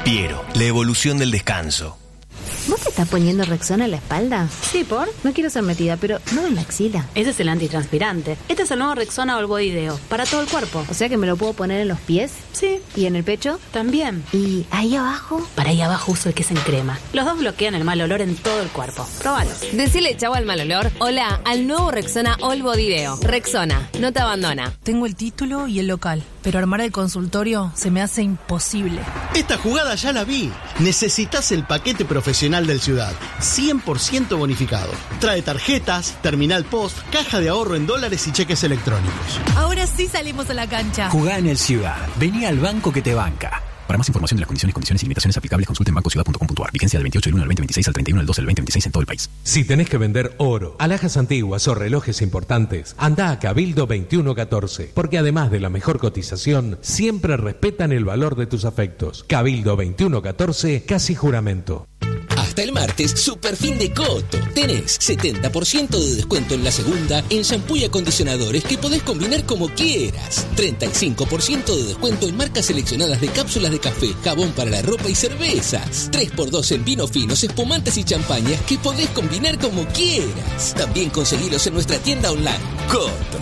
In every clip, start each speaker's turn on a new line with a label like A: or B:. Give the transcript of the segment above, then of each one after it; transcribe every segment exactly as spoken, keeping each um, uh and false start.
A: Piero, la evolución del descanso.
B: ¿Vos te estás poniendo Rexona en la espalda?
C: Sí, ¿por?
B: No quiero ser metida, pero no en la axila.
C: Ese es el antitranspirante. Este es el nuevo Rexona All Body Deo, para todo el cuerpo.
B: O sea que me lo puedo poner en los pies.
C: Sí.
B: ¿Y en el pecho?
C: También.
B: ¿Y ahí abajo?
C: Para ahí abajo uso el que es en crema. Los dos bloquean el mal olor en todo el cuerpo. Probalo.
D: Decile chau al mal olor. Hola al nuevo Rexona All Body Deo. Rexona, no te abandona.
E: Tengo el título y el local, pero armar el consultorio se me hace imposible.
F: Esta jugada ya la vi. Necesitas el paquete profesional del Ciudad. cien por ciento bonificado. Trae tarjetas, terminal post, caja de ahorro en dólares y cheques electrónicos.
E: Ahora sí salimos a la cancha.
G: Jugá en el Ciudad. Vení al banco que te banca. Para más información de las condiciones, condiciones y limitaciones aplicables, consulte en banco ciudad punto com punto a r. Vigencia del veintiocho del uno al veinte veintiséis al treinta y uno del doce del veinte veintiséis en todo el país.
H: Si tenés que vender oro, alhajas antiguas o relojes importantes, anda a Cabildo veintiuno catorce, porque además de la mejor cotización, siempre respetan el valor de tus afectos. Cabildo veintiuno catorce, casi juramento.
I: Hasta el martes, super fin de Coto. Tenés setenta por ciento de descuento en la segunda en shampoo y acondicionadores que podés combinar como quieras. treinta y cinco por ciento de descuento en marcas seleccionadas de cápsulas de café, jabón para la ropa y cervezas. tres por dos en vinos finos, espumantes y champañas que podés combinar como quieras. También conseguilos en nuestra tienda online. Coto.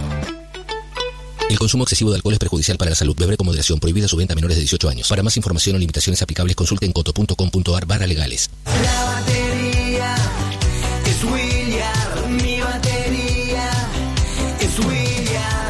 I: El consumo excesivo de alcohol es perjudicial para la salud. Beber con moderación. Prohibida su venta a menores de dieciocho años. Para más información o limitaciones aplicables, consulte en coto punto com punto a r barra legales.
J: La batería es William. Mi batería es William.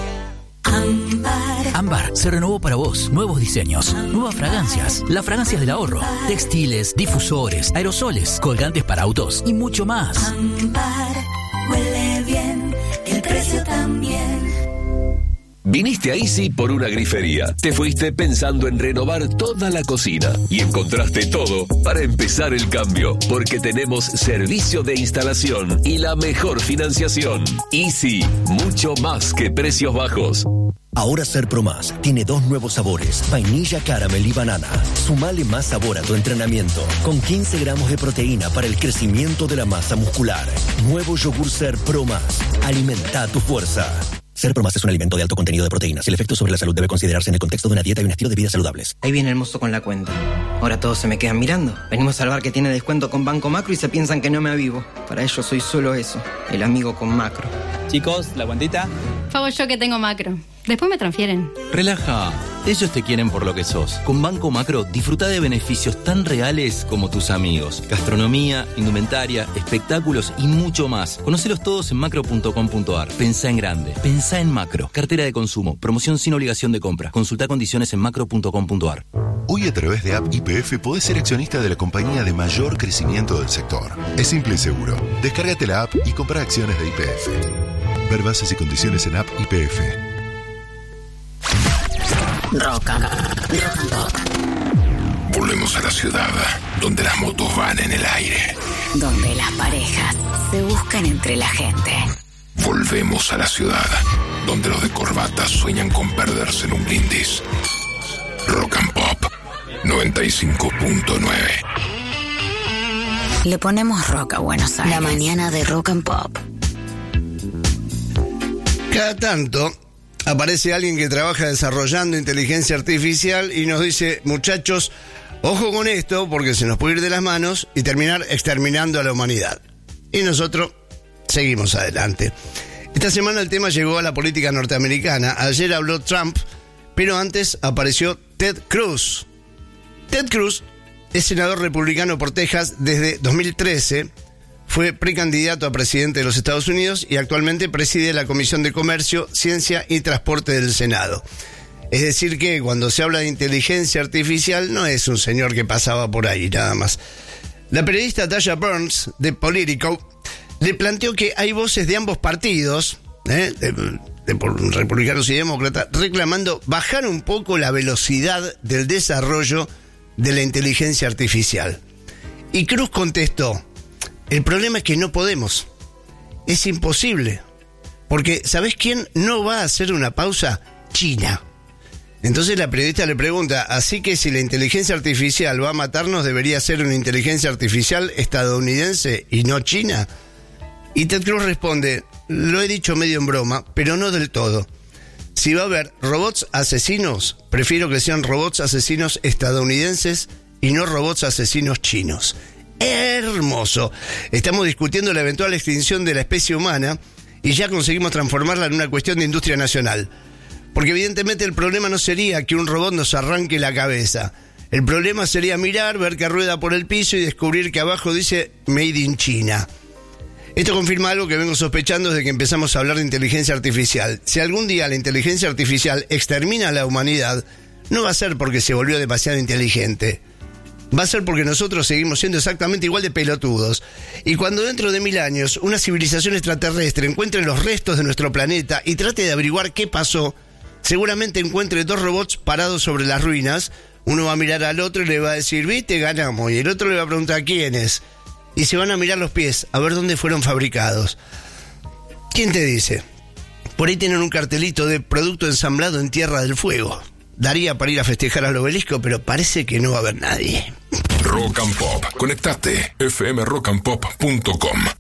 J: Ámbar.
K: Ámbar se renovó para vos. Nuevos diseños, nuevas fragancias. Las fragancias del ahorro. Textiles, difusores, aerosoles, colgantes para autos y mucho más.
J: Ámbar huele bien. El precio también.
L: Viniste a Easy por una grifería. Te fuiste pensando en renovar toda la cocina y encontraste todo para empezar el cambio, porque tenemos servicio de instalación y la mejor financiación. Easy, mucho más que precios bajos.
M: Ahora Ser Pro Más tiene dos nuevos sabores, vainilla, caramel y banana. Sumale más sabor a tu entrenamiento, con quince gramos de proteína para el crecimiento de la masa muscular. Nuevo yogur Ser Pro Más. Alimenta tu fuerza. Ser Pro Más es un alimento de alto contenido de proteínas. El efecto sobre la salud debe considerarse en el contexto de una dieta y un estilo de vida saludables.
N: Ahí viene el mozo con la cuenta. Ahora todos se me quedan mirando. Venimos al bar que tiene descuento con Banco Macro y se piensan que no me avivo. Para ellos soy solo eso, el amigo con Macro.
O: Chicos, ¿la cuentita?
P: Favor yo que tengo Macro. Después me transfieren.
O: Relaja. Ellos te quieren por lo que sos. Con Banco Macro disfruta de beneficios tan reales como tus amigos. Gastronomía, indumentaria, espectáculos y mucho más. Conócelos todos en macro punto com punto a r. Pensá en grande. Pensá en Macro. Cartera de consumo. Promoción sin obligación de compra. Consulta condiciones en macro punto com punto a r.
Q: Hoy a través de App Y P F podés ser accionista de la compañía de mayor crecimiento del sector. Es simple y seguro. Descárgate la app y compra acciones de Y P F. Ver bases y condiciones en App Y P F.
J: Rock and, rock and pop.
R: Volvemos a la ciudad, donde las motos van en el aire.
J: Donde las parejas se buscan entre la gente.
R: Volvemos a la ciudad, donde los de corbata sueñan con perderse en un brindis. Rock and Pop noventa y cinco punto nueve.
J: Le ponemos rock a Buenos Aires. La mañana de Rock and Pop.
S: Cada tanto aparece alguien que trabaja desarrollando inteligencia artificial y nos dice, muchachos, ojo con esto porque se nos puede ir de las manos y terminar exterminando a la humanidad. Y nosotros seguimos adelante. Esta semana el tema llegó a la política norteamericana. Ayer habló Trump, pero antes apareció Ted Cruz. Ted Cruz es senador republicano por Texas desde dos mil trece. Fue precandidato a presidente de los Estados Unidos y actualmente preside la Comisión de Comercio, Ciencia y Transporte del Senado. Es decir que cuando se habla de inteligencia artificial no es un señor que pasaba por ahí nada más. La periodista Tasha Burns de Politico le planteó que hay voces de ambos partidos, ¿eh? de, de republicanos y demócratas, reclamando bajar un poco la velocidad del desarrollo de la inteligencia artificial. Y Cruz contestó: el problema es que no podemos. Es imposible. Porque, ¿sabés quién no va a hacer una pausa? China. Entonces la periodista le pregunta, así que si la inteligencia artificial va a matarnos, ¿debería ser una inteligencia artificial estadounidense y no china? Y Ted Cruz responde, lo he dicho medio en broma, pero no del todo. si va a haber robots asesinos, prefiero que sean robots asesinos estadounidenses y no robots asesinos chinos. Hermoso. Estamos discutiendo la eventual extinción de la especie humana y ya conseguimos transformarla en una cuestión de industria nacional. Porque evidentemente el problema no sería que un robot nos arranque la cabeza. El problema sería mirar, ver que rueda por el piso y descubrir que abajo dice Made in China. Esto confirma algo que vengo sospechando desde que empezamos a hablar de inteligencia artificial. Si algún día la inteligencia artificial extermina a la humanidad, no va a ser porque se volvió demasiado inteligente. Va a ser porque nosotros seguimos siendo exactamente igual de pelotudos. Y cuando dentro de mil años una civilización extraterrestre encuentre los restos de nuestro planeta y trate de averiguar qué pasó, seguramente encuentre dos robots parados sobre las ruinas. Uno va a mirar al otro y le va a decir, viste, ganamos. Y el otro le va a preguntar, ¿quién es? Y se van a mirar los pies, a ver dónde fueron fabricados. ¿Quién te dice? Por ahí tienen un cartelito de producto ensamblado en Tierra del Fuego. Daría para ir a festejar al obelisco, pero parece que no va a haber nadie.
R: Rock and Pop. Conectate. f m rock and pop punto com